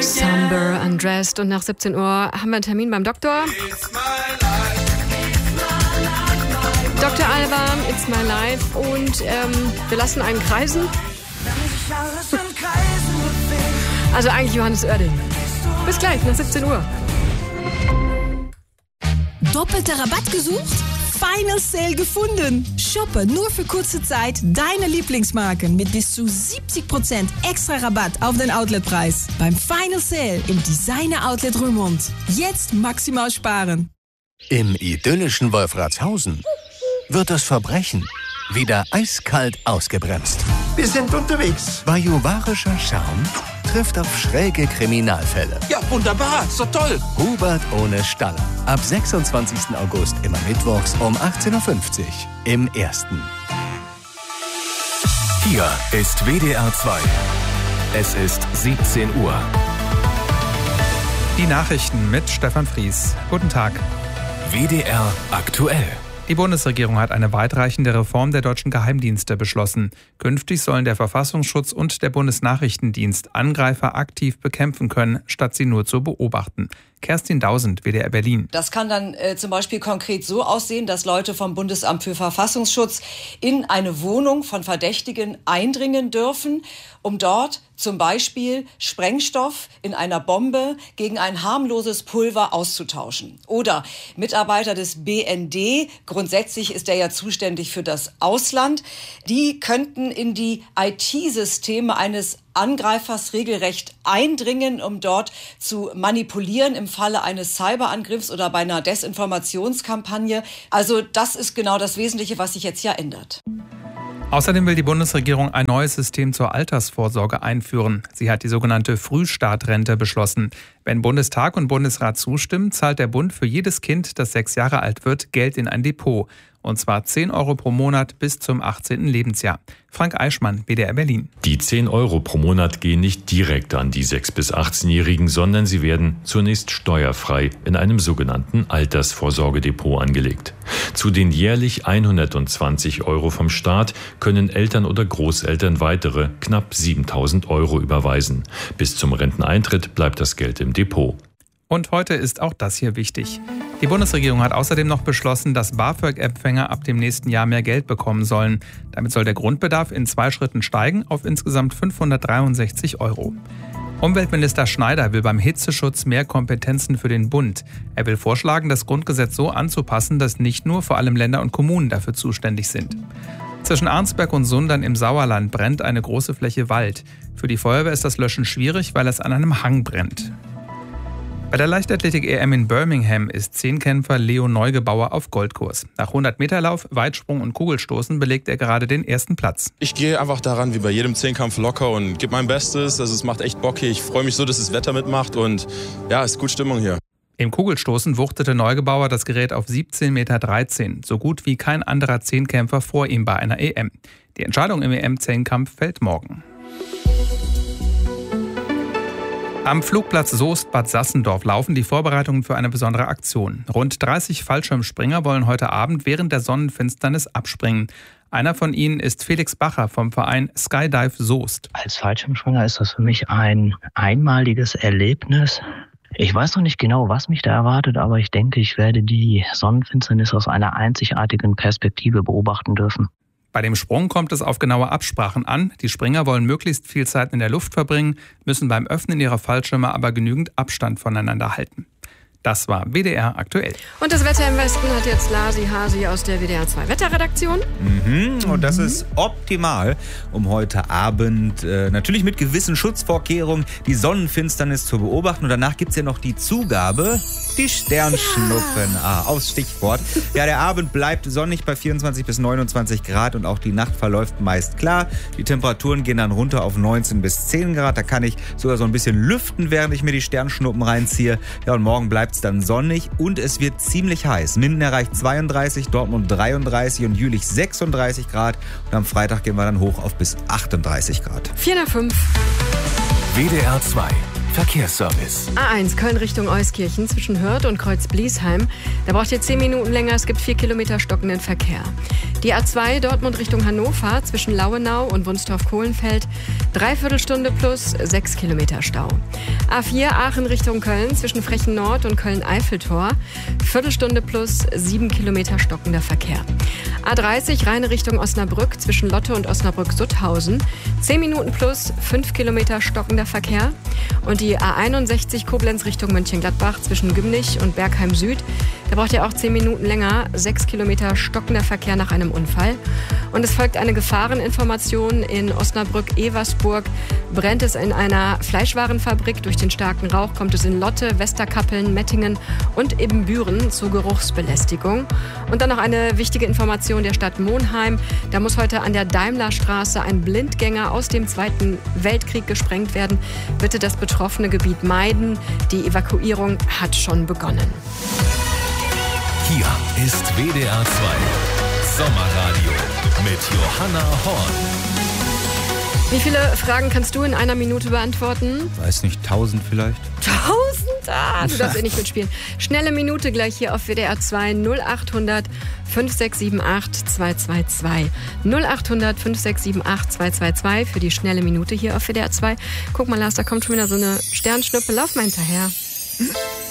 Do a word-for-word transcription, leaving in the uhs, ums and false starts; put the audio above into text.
Somber Undressed. Und nach siebzehn Uhr haben wir einen Termin beim Doktor. Doktor Alban, It's My Life. Und ähm, wir lassen einen kreisen. Also eigentlich Johannes Oerding. Bis gleich, nach siebzehn Uhr. Doppelter Rabatt gesucht? Final Sale gefunden. Shoppe nur für kurze Zeit deine Lieblingsmarken mit bis zu siebzig Prozent extra Rabatt auf den Outletpreis. Beim Final Sale im Designer Outlet Römond. Jetzt maximal sparen. Im idyllischen Wolfratshausen wird das Verbrechen wieder eiskalt ausgebremst. Wir sind unterwegs. Bajuwarischer Charme trifft auf schräge Kriminalfälle. Ja, wunderbar, so toll. Hubert ohne Staller. Ab sechsundzwanzigsten August immer mittwochs um achtzehn Uhr fünfzig im Ersten. Hier ist W D R zwei. Es ist siebzehn Uhr. Die Nachrichten mit Stefan Fries. Guten Tag. W D R aktuell. Die Bundesregierung hat eine weitreichende Reform der deutschen Geheimdienste beschlossen. Künftig sollen der Verfassungsschutz und der Bundesnachrichtendienst Angreifer aktiv bekämpfen können, statt sie nur zu beobachten. Kerstin Dausend, W D R Berlin. Das kann dann äh, zum Beispiel konkret so aussehen, dass Leute vom Bundesamt für Verfassungsschutz in eine Wohnung von Verdächtigen eindringen dürfen, um dort zum Beispiel Sprengstoff in einer Bombe gegen ein harmloses Pulver auszutauschen. Oder Mitarbeiter des B N D, grundsätzlich ist er ja zuständig für das Ausland, die könnten in die I T-Systeme eines Angreifers regelrecht eindringen, um dort zu manipulieren im Falle eines Cyberangriffs oder bei einer Desinformationskampagne. Also das ist genau das Wesentliche, was sich jetzt ja ändert. Außerdem will die Bundesregierung ein neues System zur Altersvorsorge einführen. Sie hat die sogenannte Frühstartrente beschlossen. Wenn Bundestag und Bundesrat zustimmen, zahlt der Bund für jedes Kind, das sechs Jahre alt wird, Geld in ein Depot. Und zwar zehn Euro pro Monat bis zum achtzehnten Lebensjahr. Frank Eichmann, W D R Berlin. Die zehn Euro pro Monat gehen nicht direkt an die sechs- bis achtzehnjährigen, sondern sie werden zunächst steuerfrei in einem sogenannten Altersvorsorgedepot angelegt. Zu den jährlich hundertzwanzig Euro vom Staat können Eltern oder Großeltern weitere knapp siebentausend Euro überweisen. Bis zum Renteneintritt bleibt das Geld im Depot. Und heute ist auch das hier wichtig. Die Bundesregierung hat außerdem noch beschlossen, dass BAföG-Empfänger ab dem nächsten Jahr mehr Geld bekommen sollen. Damit soll der Grundbedarf in zwei Schritten steigen auf insgesamt fünfhundertdreiundsechzig Euro. Umweltminister Schneider will beim Hitzeschutz mehr Kompetenzen für den Bund. Er will vorschlagen, das Grundgesetz so anzupassen, dass nicht nur vor allem Länder und Kommunen dafür zuständig sind. Zwischen Arnsberg und Sundern im Sauerland brennt eine große Fläche Wald. Für die Feuerwehr ist das Löschen schwierig, weil es an einem Hang brennt. Bei der Leichtathletik-E M in Birmingham ist Zehnkämpfer Leo Neugebauer auf Goldkurs. Nach hundert Meter Lauf, Weitsprung und Kugelstoßen belegt er gerade den ersten Platz. Ich gehe einfach daran wie bei jedem Zehnkampf locker und gebe mein Bestes. Also es macht echt Bock hier. Ich freue mich so, dass das Wetter mitmacht und ja, es ist gut Stimmung hier. Im Kugelstoßen wuchtete Neugebauer das Gerät auf siebzehn Komma dreizehn Meter, so gut wie kein anderer Zehnkämpfer vor ihm bei einer E M. Die Entscheidung im E M-Zehnkampf fällt morgen. Am Flugplatz Soest-Bad Sassendorf laufen die Vorbereitungen für eine besondere Aktion. Rund dreißig Fallschirmspringer wollen heute Abend während der Sonnenfinsternis abspringen. Einer von ihnen ist Felix Bacher vom Verein Skydive Soest. Als Fallschirmspringer ist das für mich ein einmaliges Erlebnis. Ich weiß noch nicht genau, was mich da erwartet, aber ich denke, ich werde die Sonnenfinsternis aus einer einzigartigen Perspektive beobachten dürfen. Bei dem Sprung kommt es auf genaue Absprachen an. Die Springer wollen möglichst viel Zeit in der Luft verbringen, müssen beim Öffnen ihrer Fallschirme aber genügend Abstand voneinander halten. Das war W D R aktuell. Und das Wetter im Westen hat jetzt Lasi Hasi aus der W D R zwei Wetterredaktion. Mhm, und das ist optimal, um heute Abend äh, natürlich mit gewissen Schutzvorkehrungen die Sonnenfinsternis zu beobachten. Und danach gibt's ja noch die Zugabe, die Sternschnuppen. Ah, aufs Stichwort. Ja, der Abend bleibt sonnig bei vierundzwanzig bis neunundzwanzig Grad und auch die Nacht verläuft meist klar. Die Temperaturen gehen dann runter auf neunzehn bis zehn Grad. Da kann ich sogar so ein bisschen lüften, während ich mir die Sternschnuppen reinziehe. Ja, und morgen bleibt es dann sonnig und es wird ziemlich heiß. Minden erreicht zweiunddreißig, Dortmund dreiunddreißig und Jülich sechsunddreißig Grad. Und am Freitag gehen wir dann hoch auf bis achtunddreißig Grad. vier null fünf. W D R zwei. Verkehrsservice. A eins Köln Richtung Euskirchen zwischen Hürth und Kreuz-Bliesheim. Da braucht ihr zehn Minuten länger, es gibt vier Kilometer stockenden Verkehr. Die A zwei Dortmund Richtung Hannover zwischen Lauenau und Wunstorf-Kohlenfeld. Dreiviertel Stunde plus sechs Kilometer Stau. A vier Aachen Richtung Köln zwischen Frechen Nord und Köln-Eiffeltor. Viertelstunde plus sieben Kilometer stockender Verkehr. A dreißig Rheine Richtung Osnabrück zwischen Lotte und Osnabrück-Sutthausen. zehn Minuten plus fünf Kilometer stockender Verkehr. Und die A einundsechzig Koblenz Richtung Mönchengladbach zwischen Gümnich und Bergheim Süd. Da braucht ihr auch zehn Minuten länger, sechs Kilometer stockender Verkehr nach einem Unfall. Und es folgt eine Gefahreninformation in Osnabrück-Eversburg. Brennt es in einer Fleischwarenfabrik. Durch den starken Rauch kommt es in Lotte, Westerkappeln, Mettingen und Ibbenbüren zu Geruchsbelästigung. Und dann noch eine wichtige Information der Stadt Monheim. Da muss heute an der Daimlerstraße ein Blindgänger aus dem Zweiten Weltkrieg gesprengt werden. Bitte das betroffene Gebiet meiden. Die Evakuierung hat schon begonnen. Hier ist W D R zwei Sommerradio mit Johanna Horn. Wie viele Fragen kannst du in einer Minute beantworten? Weiß nicht, tausend vielleicht? Tausend? Ah, du darfst eh nicht mitspielen. Schnelle Minute gleich hier auf W D R zwei null acht hundert fünf sechs sieben acht zwei zwei zwei. null acht hundert fünf sechs sieben acht zwei zwei zwei für die schnelle Minute hier auf W D R zwei. Guck mal, Lars, da kommt schon wieder so eine Sternschnuppe. Lauf mal hinterher.